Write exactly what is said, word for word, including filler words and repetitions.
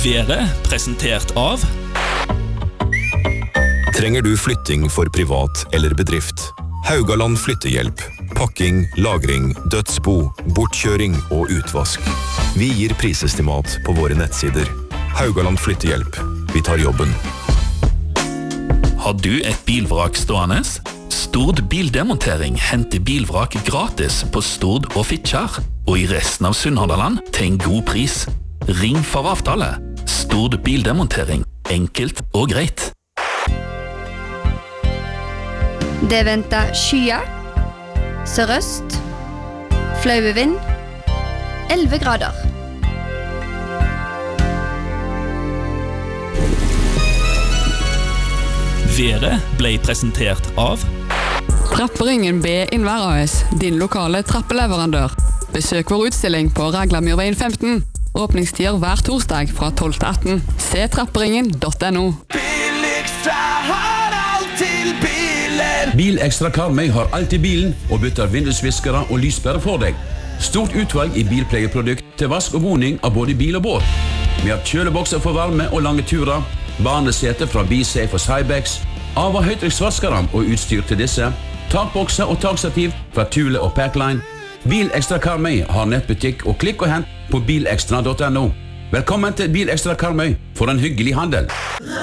Været presentert av Trenger du flytting for privat eller bedrift? Haugaland Flyttehjelp. Pakking, lagring, dødsbo, bortkjøring og utvask. Vi gir prisestimat på våre nettsider. Haugaland Flyttehjelp. Vi tar jobben. Har du et bilvrak stående? Stord Bildemontering henter bilvrak gratis på Stord og Fitjar, og i resten av Sunnhordland til en god pris. Ring for avtale. Stord Bildemontering. Enkelt og greit. Det venter skyer, sørøst, flaue vind, elleve grader. Været ble presentert av Trapperingen B Innvær A S, din lokale trappeleverandør. Besøk vår utstilling på Raglamyrveien femten. Åpningstider hver torsdag fra tolv til atten. Se trapperingen punktum no. Bilekstra har alltid biler. Bilekstra Karmøy har alltid bilen og bytter vindusviskere og lyspærer for deg. Stort utvalg i bilpleieprodukt til vask og boning av både bil og båt. Vi har kjølebokser for varme og lange turer, barnesete fra BeSafe og Cybex, av- og høytrykksvaskere og utstyr til disse, takbokser og takstativ fra Thule og Packline. Bilekstra Karmøy har nettbutikk og klikk og hent på bilekstra punktum no. Velkommen til Bilekstra Karmøy for en hyggelig handel.